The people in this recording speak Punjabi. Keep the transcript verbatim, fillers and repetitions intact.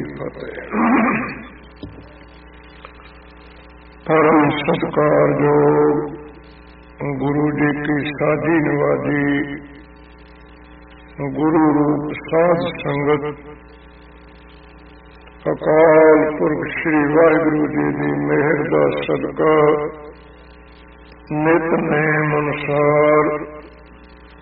ਫਤਿਹ। ਪਰਮ ਸਤਿਕਾਰਯੋਗ ਗੁਰੂ ਜੀ ਕੀ ਸਾਜੀ ਨਵਾਜੀ ਗੁਰੂ ਰੂਪ ਸਾਧ ਸੰਗਤ, ਅਕਾਲ ਪੁਰਖ ਸ੍ਰੀ ਵਾਹਿਗੁਰੂ ਜੀ ਦੀ ਮਿਹਰ ਦਾ ਸਦਕਾ ਨਿਤਨੇਮ ਅਨੁਸਾਰ